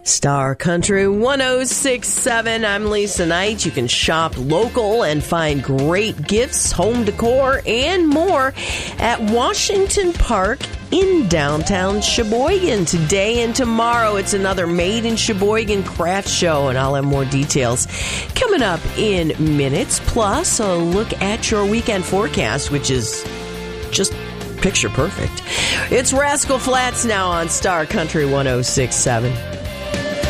Star Country 106.7. I'm Lisa Knight. You can shop local and find great gifts, home decor, and more at Washington Park in downtown Sheboygan. Today and tomorrow, it's another Made in Sheboygan craft show, and I'll have more details coming up in minutes. Plus, a look at your weekend forecast, which is just picture perfect. It's Rascal Flatts now on Star Country 106.7.